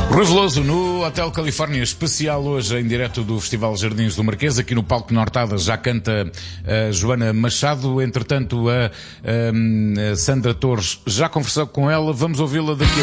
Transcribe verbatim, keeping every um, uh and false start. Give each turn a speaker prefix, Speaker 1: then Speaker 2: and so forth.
Speaker 1: Rui Veloso no Hotel Califórnia, especial hoje em direto do Festival Jardins do Marquês. Aqui no palco Nortada já canta a Joana Machado. Entretanto, a, a, a Sandra Torres já conversou com ela. Vamos ouvi-la daqui a